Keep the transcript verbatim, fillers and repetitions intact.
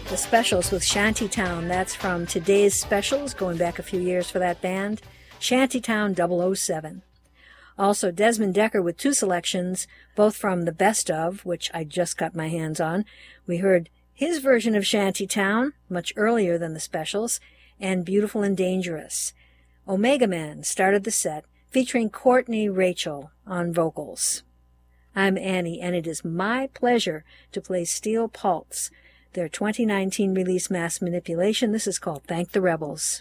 The Specials with Shantytown. That's from Today's Specials, going back a few years for that band. Shantytown double oh seven. Also, Desmond Decker with two selections, both from the Best Of, which I just got my hands on. We heard his version of Shantytown, much earlier than the Specials, and Beautiful and Dangerous. Omega Man started the set, featuring Courtney Rachel on vocals. I'm Annie, and it is my pleasure to play Steel Pulse, their twenty nineteen release Mass Manipulation. This is called Thank the Rebels.